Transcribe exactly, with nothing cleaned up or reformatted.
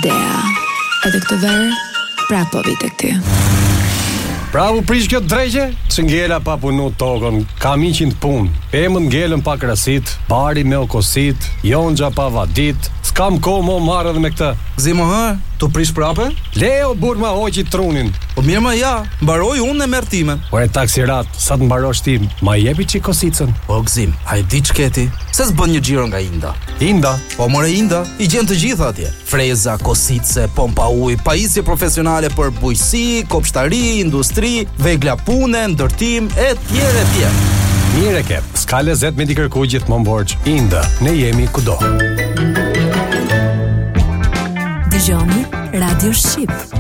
idea. Edhe këtë verë, prapë po vi tek ti. Pra u prish kjo drejqe? Që ngela pa punu tokën, kam iqin të punë. Emën ngelën pa krasit, bari me okosit, jonxha pa vadit, s'kam ko mo marrë edhe me këtë. Zimo hë, tu prish prape? Leo bur ma hoqi trunin. Po mirë ma ja, mbaroj unë e merr timen. Po e taksirat, sa të mbarosh ti, ma jepi qi kosicën. Po gzim, hajdi çketi, se s'bën një xhiro nga Inda. Inda? Po more Inda, i gjen të gjitha atje. Freza, kosice, pompa ujë, pajisje profesionale për bujqësi, kopshtari, industri, vegla pune, ndërtim, e tjerë e tjerë. Mire ke, s'ka lezet me t'i kërku gjithmonë borxh. Inda, ne jemi kudo. Dëgjoni Radio Shqip.